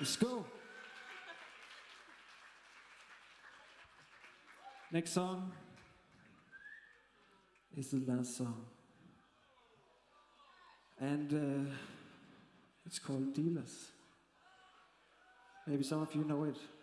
Let's go. Next song is the last song. And it's called Dealers. Maybe some of you know it.